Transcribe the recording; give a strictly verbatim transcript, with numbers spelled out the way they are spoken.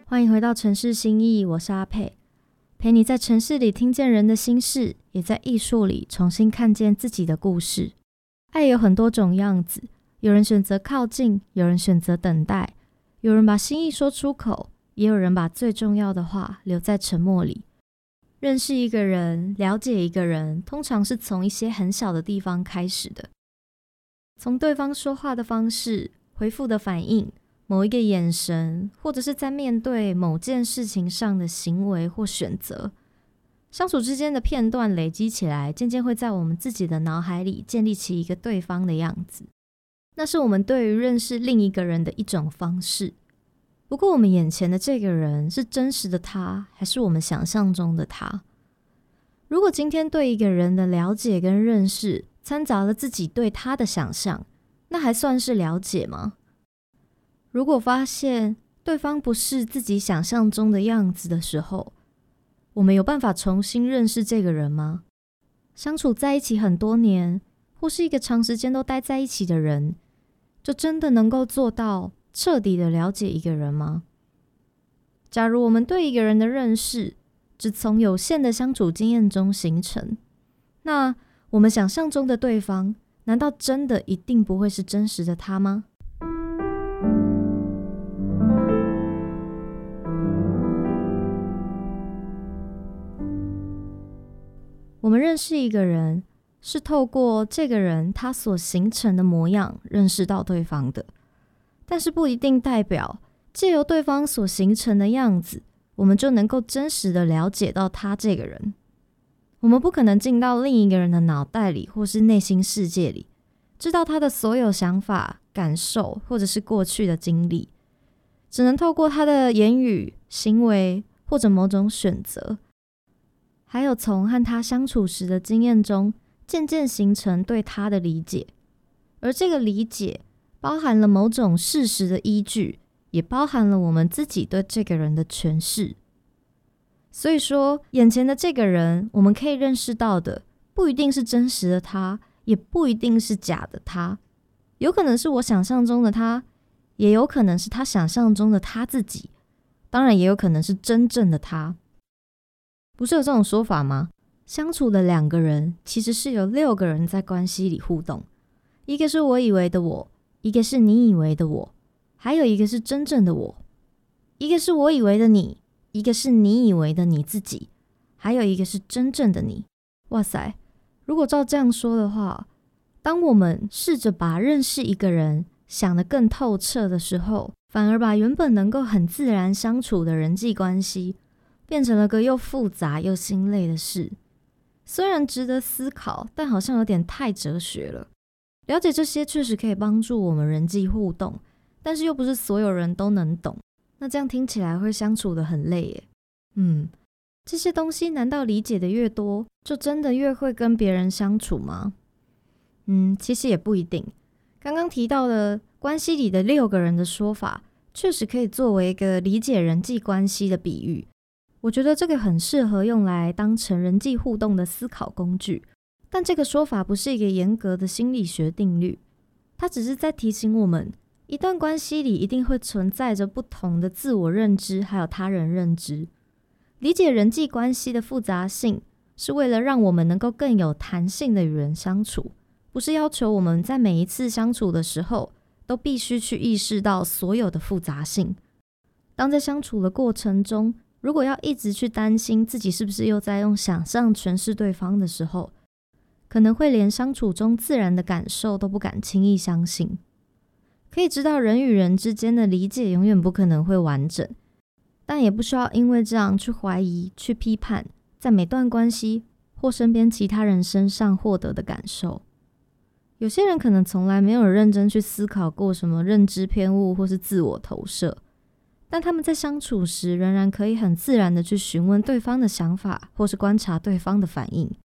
欢迎回到城市心意，我是阿佩，陪你在城市里听见人的心事，也在艺术里重新看见自己的故事。爱有很多种样子，有人选择靠近，有人选择等待，有人把心意说出口，也有人把最重要的话留在沉默里。认识一个人，了解一个人，通常是从一些很小的地方开始的，从对方说话的方式、回复的反应、某一个眼神，或者是在面对某件事情上的行为或选择，相处之间的片段累积起来，渐渐会在我们自己的脑海里建立起一个对方的样子。那是我们对于认识另一个人的一种方式。不过我们眼前的这个人是真实的他，还是我们想象中的他？如果今天对一个人的了解跟认识掺杂了自己对他的想象，那还算是了解吗？如果发现对方不是自己想象中的样子的时候，我们有办法重新认识这个人吗？相处在一起很多年，或是一个长时间都待在一起的人，就真的能够做到彻底的了解一个人吗？假如我们对一个人的认识只从有限的相处经验中形成，那我们想象中的对方，难道真的一定不会是真实的他吗？我们认识一个人，是透过这个人他所形成的模样认识到对方的，但是不一定代表藉由对方所形成的样子，我们就能够真实的了解到他这个人。我们不可能进到另一个人的脑袋里或是内心世界里，知道他的所有想法、感受或者是过去的经历，只能透过他的言语、行为或者某种选择，还有从和他相处时的经验中，渐渐形成对他的理解。而这个理解包含了某种事实的依据，也包含了我们自己对这个人的诠释。所以说，眼前的这个人，我们可以认识到的，不一定是真实的他，也不一定是假的他，有可能是我想象中的他，也有可能是他想象中的他自己，当然也有可能是真正的他。不是有这种说法吗？相处的两个人，其实是有六个人在关系里互动，一个是我以为的我，一个是你以为的我，还有一个是真正的我，一个是我以为的你，一个是你以为的你自己，还有一个是真正的你。哇塞，如果照这样说的话，当我们试着把认识一个人想得更透彻的时候，反而把原本能够很自然相处的人际关系变成了个又复杂又心累的事。虽然值得思考，但好像有点太哲学了。了解这些确实可以帮助我们人际互动，但是又不是所有人都能懂，那这样听起来会相处得很累耶。嗯，这些东西难道理解的越多，就真的越会跟别人相处吗？嗯，其实也不一定。刚刚提到的关系里的六个人的说法，确实可以作为一个理解人际关系的比喻。我觉得这个很适合用来当成人际互动的思考工具，但这个说法不是一个严格的心理学定律，它只是在提醒我们，一段关系里一定会存在着不同的自我认知还有他人认知。理解人际关系的复杂性，是为了让我们能够更有弹性的与人相处，不是要求我们在每一次相处的时候都必须去意识到所有的复杂性。当在相处的过程中，如果要一直去担心自己是不是又在用想象诠释对方的时候，可能会连相处中自然的感受都不敢轻易相信。可以知道人与人之间的理解永远不可能会完整，但也不需要因为这样去怀疑、去批判在每段关系或身边其他人身上获得的感受。有些人可能从来没有认真去思考过什么认知偏误或是自我投射，但他们在相处时仍然可以很自然的去询问对方的想法，或是观察对方的反应。